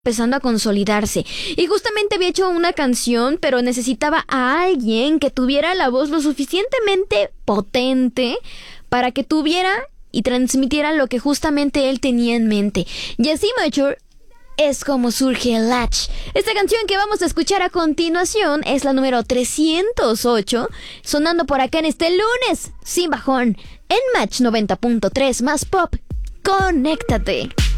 empezando a consolidarse. Y justamente había hecho una canción, pero necesitaba a alguien que tuviera la voz lo suficientemente potente para que tuviera y transmitiera lo que justamente él tenía en mente. Y así, Mature, es como surge Latch. Esta canción que vamos a escuchar a continuación es la número 308, sonando por acá en este lunes, sin bajón, en Match 90.3 más pop. Conéctate.